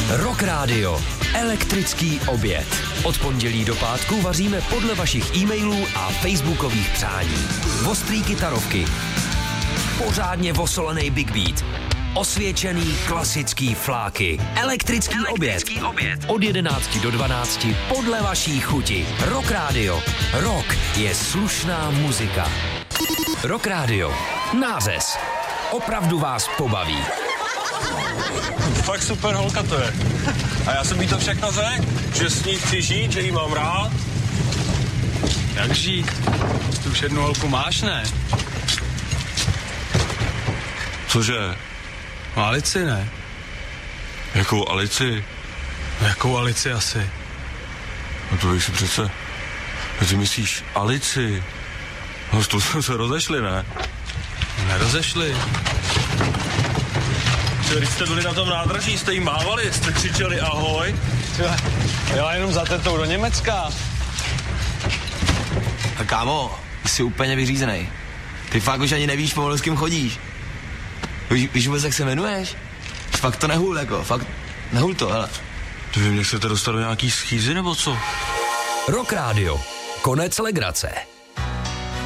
Rock Radio. Elektrický oběd. Od pondělí do pátku vaříme podle vašich e-mailů a facebookových přání. Ostrý kytarovky. Pořádně vosolený big beat. Osvědčený klasický fláky. Elektrický oběd. Od 11 do 12 podle vaší chuti. Rock Radio. Rock je slušná muzika. Rock Radio. Nářez. Opravdu vás pobaví. Fakt super holka to je. A já jsem jí to všechno řekl, že s ní chci žít, že jí mám rád. Jak žít? Ty už jednu holku máš, ne? Cože? No Alici, ne? Jakou Alici? Jakou Alici asi? No to bych si přece... Ty myslíš Alici? No s tou jsme se rozešli, ne? Nerozešli. Když jste byli na tom nádraží, jste jí mávali, jste křičeli ahoj. Jela jenom za tetou do Německa. A kámo, jsi úplně vyřízenej. Ty fakt už ani nevíš pomalu, s kým chodíš. Víš vůbec, jak se jmenuješ? Fakt to nehul, jako, fakt nehul to, hele. Ty vy mě chcete dostat do nějaký schýzy, nebo co? Rock Radio. Konec legrace.